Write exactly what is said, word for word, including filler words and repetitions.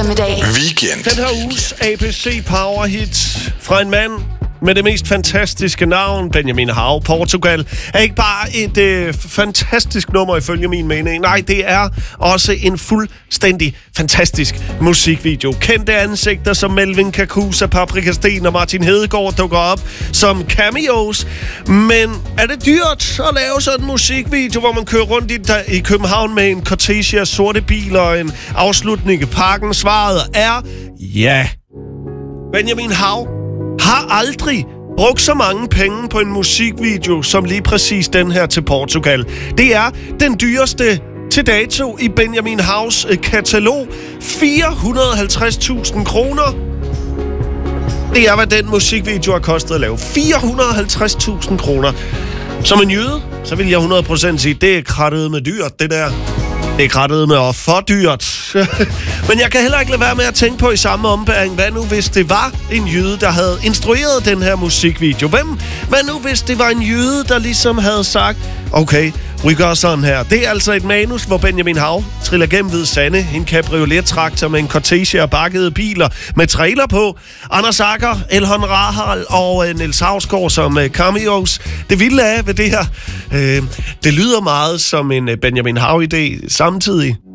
eftermiddag. Weekend. Den her uges A B C Power Hit fra en mand med det mest fantastiske navn, Benjamin Hav, Portugal, er ikke bare et øh, fantastisk nummer ifølge min mening. Nej, det er også en fuldstændig fantastisk musikvideo. Kendte ansigter som Melvin Kakusa, Paprika Steen og Martin Hedegaard dukker op som cameos. Men er det dyrt at lave sådan en musikvideo, hvor man kører rundt i, i København med en cortege af sorte biler og en afslutning i parken? Svaret er ja. Benjamin Hav har aldrig brugt så mange penge på en musikvideo som lige præcis den her til Portugal. Det er den dyreste til dato i Benjamin Havs katalog. fire hundrede og halvtreds tusind kroner. Det er, hvad den musikvideo har kostet at lave. fire hundrede og halvtreds tusind kroner. Som en jøde, så vil jeg hundrede procent sige, det er krattet med dyrt, det der. Det er krattet med og for dyrt. Men jeg kan heller ikke lade være med at tænke på i samme ombæring, hvad nu hvis det var en jøde, der havde instrueret den her musikvideo? Hvem? Hvad nu hvis det var en jøde, der ligesom havde sagt, okay, vi gør sådan her. Det er altså et manus, hvor Benjamin Hav triller gennem Hvide Sande, en cabriolet-traktor med en cortege af bakkede biler med trailer på. Anders Agger, Elhon Rahal og uh, Niels Hausgaard som uh, cameos. Det vilde er ved det her, uh, det lyder meget som en uh, Benjamin Hav-idé samtidig.